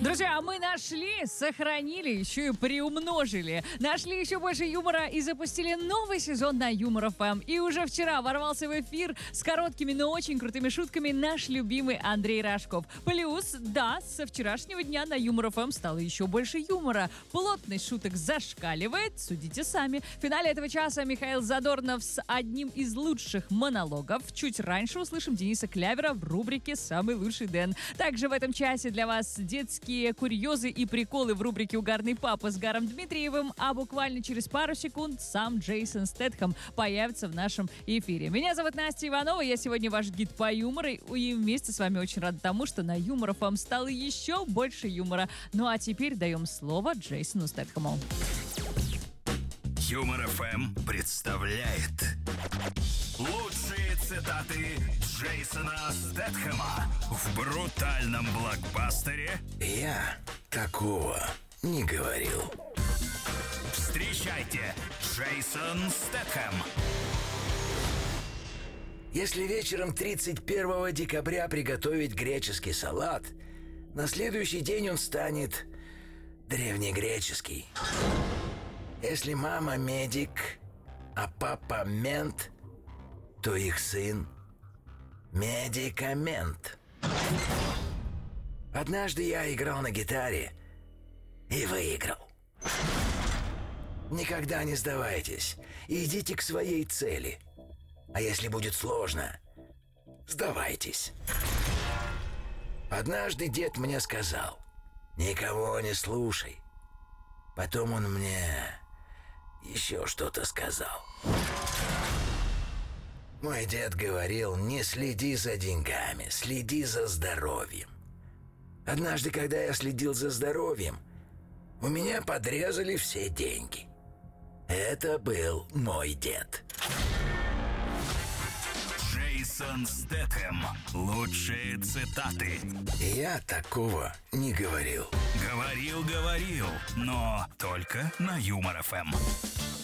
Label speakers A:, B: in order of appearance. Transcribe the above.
A: Друзья, мы нашли, сохранили, еще и приумножили. Нашли еще больше юмора и запустили новый сезон на Юмор ФМ. И уже вчера ворвался в эфир с короткими, но очень крутыми шутками наш любимый Андрей Рожков. Плюс, да, со вчерашнего дня на Юмор ФМ стало еще больше юмора. Плотность шуток зашкаливает, судите сами. В финале этого часа Михаил Задорнов с одним из лучших монологов. Чуть раньше услышим Дениса Клявера в рубрике «Самый лучший Дэн». Также в этом часе для вас детские курьезы и приколы в рубрике «Угарный папа» с Гаром Дмитриевым, а буквально через пару секунд сам Джейсон Стэтхэм появится в нашем эфире. Меня зовут Настя Иванова, я сегодня ваш гид по юмору, и вместе с вами очень рада тому, что на Юмор ФМ стало еще больше юмора. Ну а теперь даем слово Джейсону Стэтхэму.
B: Юмор ФМ представляет лучшие цитаты Джейсона Стэтхэма в брутальном блокбастере
C: «Я такого не говорил».
B: Встречайте, Джейсон Стэтхэм.
C: Если вечером 31 декабря приготовить греческий салат, на следующий день он станет древнегреческий. Если мама медик, а папа мент, то их сын медикамент. Однажды я играл на гитаре и выиграл. Никогда не сдавайтесь и идите к своей цели. А если будет сложно, сдавайтесь. Однажды дед мне сказал: никого не слушай. Потом он мне еще что-то сказал. Мой дед говорил: не следи за деньгами, следи за здоровьем. Однажды, когда я следил за здоровьем, у меня подрезали все деньги. Это был мой дед.
B: Джейсон Стэтхэм. Лучшие цитаты.
C: Я такого не говорил.
B: Говорил, но только на Юмор ФМ.